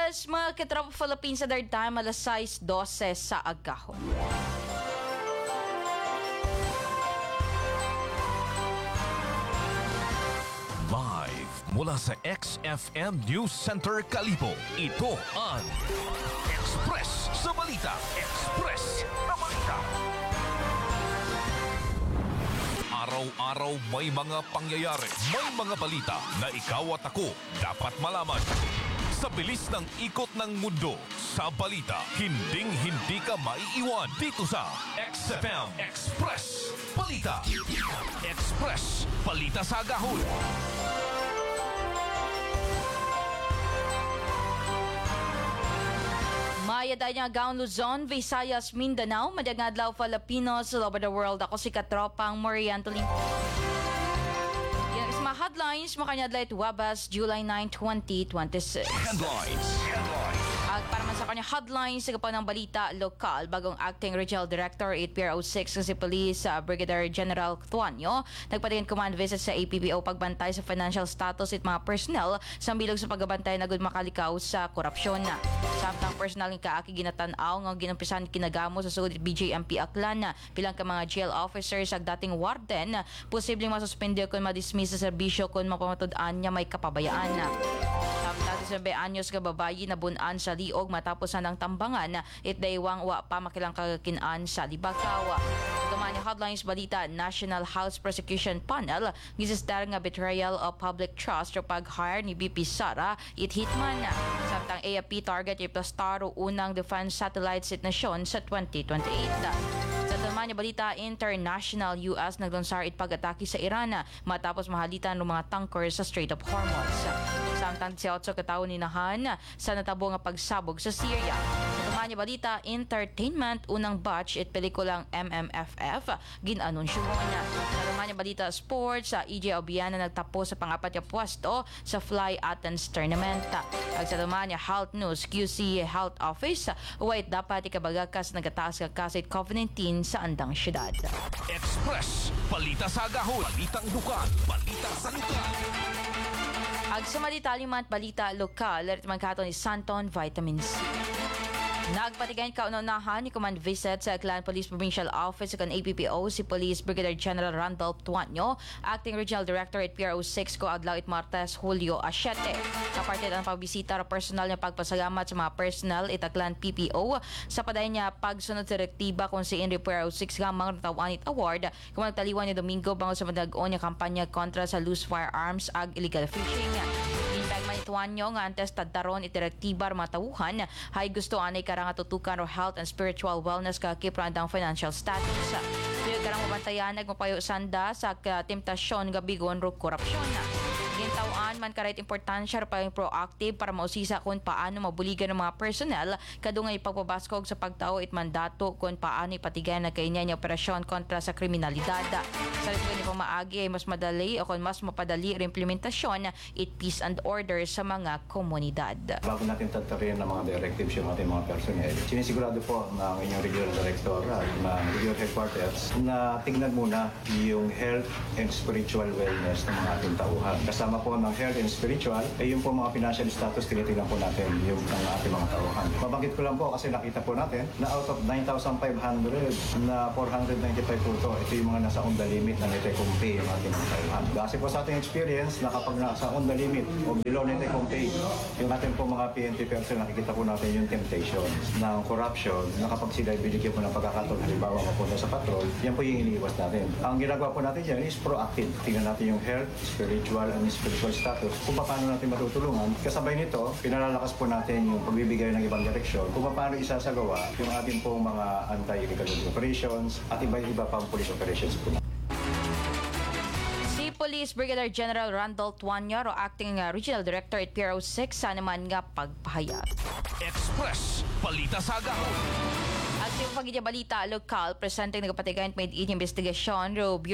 oras, mga katropa Philippines, sa third time, alas 6:12 sa agahon. Live mula sa XFM News Center Kalibo, ito ang Express sa Balita. Express sa Balita. Araw-araw may mga pangyayari, may mga balita na ikaw at ako dapat malaman. Sa bilis ng ikot ng mundo, sa balita, hinding-hindi ka maiiwan dito sa XFM Express Balita. Express Balita sa Agahon. Mayada niya Gaon, Luzon, Visayas, Mindanao, Madagang Adlaw, Filipinos, all over the world. Ako si Katropang Marian Tuling. Yan is mga headlines, makanyadlight Wabas, July 9, 2026. Headlines. At para man sa kanya headlines sa kapag ng balita lokal, bagong acting regional director 8PRO6 si Police Brigadier General Tuanyo nagpatingin command visit sa APBO pagbantay sa financial status at mga personnel sa bilog sa pagbantay na gud makalikaw sa korupsyon. Samtang personal ng kaaki ginatanaw nga ginumpisan kinagamo sa sugod BJMP Aklan bilang ka mga jail officers ag dating warden posibleng masuspende kung madismiss sa serbisyo kung mapamatud-an niya may kapabayaan. Samtang 19 anyos ka babayi na bunan sa liog matapos na ng tambangan itdaywang wa pa makilang kagakinaan sa Libakaw. Tuman yung headlines balita, National House Prosecution Panel gisisdar nga betrayal of public trust o pag-hire ni BP Sara it hitman. Samtang AFP target iplastaro unang defense satellite sa nasyon sa 2028. Sa naman yung balita, international US naglansar it pag-atake sa Iran matapos mahalitan ng mga tanker sa Strait of Hormuz. Samtang 18 katao ninahan sa natabo nga pagsabog sa Syria. Sa naman yung balita, entertainment unang batch it pelikulang MMFF ginanunsyo niya. Sa naman yung balita, sports, EJ Obiana nagtapos sa pang-apat yung pwesto sa Fly Athens Tournament. At sa naman yung health news, QC Health Office, wait dapat ikabagakas nagataas ka kasit COVID-19 sa andang syudad. Express Balita sa Agahon. Balitang dukan. Balita sa lugar. Ag sa malitalima at balita lokal, at man kato ni Santon Vitamin C. Nagpatigay kaunahan ni Command Visit sa Aklan Police Provincial Office sa APPO si Police Brigadier General Randolph Tuanyo, Acting Regional Director at PRO6 ko adlaw it Martes, Hulyo 7. Kaparte ang pagbisita ra personal niya pagpasalamat sa mga personnel it Aklan PPO sa paday niya pagsunod sa direktiba kung si Inri PRO6 gamang natawan it award kung magtaliwan ni Domingo bango sa madag-on niya kampanya kontra sa loose firearms ag illegal fishing. Manituanyo nga antes tadaron itirektibar matawuhan hay gusto anay karang tutukan o health and spiritual wellness ka kiprandang financial status. Dili karang mabantayan nagmapayo sanda sa temptasyon nga bigon ro korupsyon. Gintawan man karait importansya pa yung proactive para mausisa kung paano mabuligan ng mga personnel kadungay pagpabaskog sa pagtao it mandato kung paano ipatigayan na kanya yung operasyon kontra sa kriminalidad. Sa rin ni pamaagi ay mas madali o kung mas mapadali implementasyon it peace and order sa mga komunidad. Bago natin tatarin ng mga directives yung ating mga personnel, sinisigurado po ng inyong regional director at ng regional headquarters na tignan muna yung health and spiritual wellness ng mga ating tauhan. Kasama po ng health and spiritual, ay yung po mga financial status, tinitignan po natin yung ng ating mga tauhan. Mabanggit ko lang po kasi nakita po natin na out of 9,500 na 495 po ito, ito yung mga nasa on the limit na nite-com pay yung ating mga tauhan. Kasi po sa ating experience na kapag nasa on the limit o below nite-com pay, yung ating po mga PNP person, nakikita po natin yung temptations ng corruption na kapag sila binigyan po ng pagkakataon, halimbawa mapunta sa patrol, yan po yung iniiwas natin. Ang ginagawa po natin yan is proactive. Tingnan natin yung health, spiritual, and spiritual status kung paano natin matutulungan. Kasabay nito, pinalalakas po natin yung pagbibigay ng ibang direksyon kung paano isasagawa yung ating pong mga anti-illegal operations at iba-iba pang police operations po. Si Police Brigadier General Randolph Tuanyo o Acting Regional Director at PRO6 sa naman nga pagpahayag. Express Balita sa Agahon. At yung pagiging balita lokal, presenting nagpatigayan made in investigasyon,